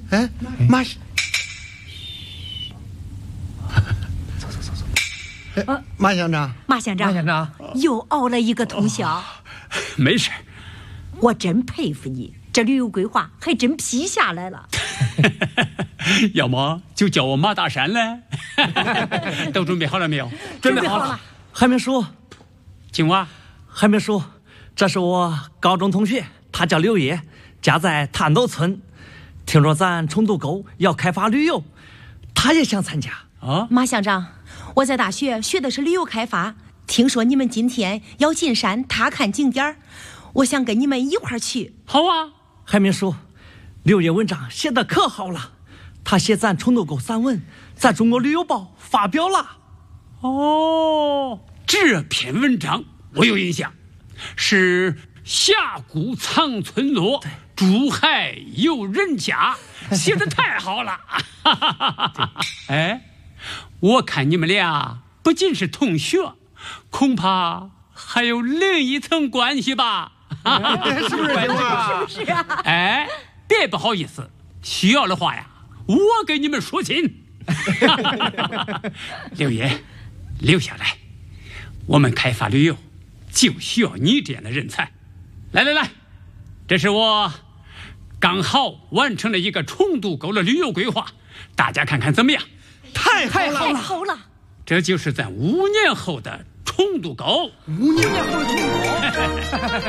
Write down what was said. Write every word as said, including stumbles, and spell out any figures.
哎，马。 走走走走。 哎，马乡长， 马乡长， 马乡长又熬了一个通宵。 没事， 我真佩服你，这旅游规划还真批下来了。 要么就叫我马大山了。都准备好了没有？ 准备好了。还没说。 青蛙还没说。这是我高中同学，他叫刘烨，家在滩头村。听说咱冲渡沟要开发旅游，他也想参加啊。 马乡长，我在大学学的是旅游开发，听说你们今天要进山踏看景点，我想跟你们一块儿去。 好啊。 还没说，刘烨文章写得可好了，他写咱冲渡沟散文在中国旅游报发表了。 哦，这篇文章我有印象，是峡谷藏村落，珠海有人家，写得太好了。哎，我看你们俩不仅是同学，恐怕还有另一层关系吧？ 是不是？ 是不是啊？ 哎，别不好意思，需要的话呀，我给你们说亲。刘爷，留下来，我们开发旅游就需要你这样的人才。来来来，这是我刚好完成了一个冲渡沟的旅游规划，大家看看怎么样？ 太好了， 太好了！ 这就是咱五年后的冲渡沟。 五年后的冲渡沟。